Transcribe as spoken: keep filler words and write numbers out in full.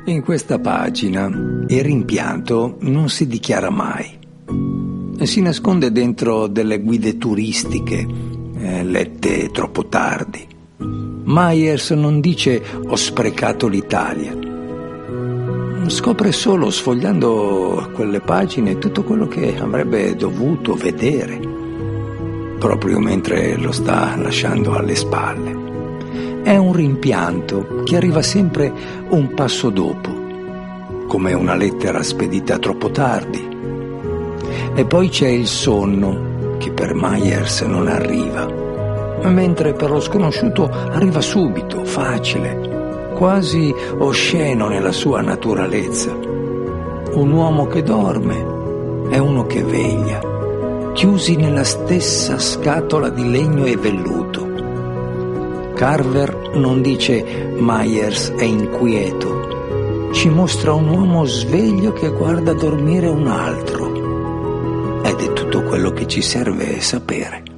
In questa pagina il rimpianto non si dichiara mai. Si nasconde dentro delle guide turistiche eh, lette troppo tardi. Myers non dice «ho sprecato l'Italia». Scopre solo, sfogliando quelle pagine, tutto quello che avrebbe dovuto vedere, proprio mentre lo sta lasciando alle spalle. È un rimpianto che arriva sempre un passo dopo, come una lettera spedita troppo tardi. E poi c'è il sonno, che per Myers non arriva, mentre per lo sconosciuto arriva subito, facile, quasi osceno nella sua naturalezza. Un uomo che dorme e uno che veglia, chiusi nella stessa scatola di legno e velluto. Carver non dice Myers è inquieto, ci mostra un uomo sveglio che guarda dormire un altro. Ed è tutto quello che ci serve sapere.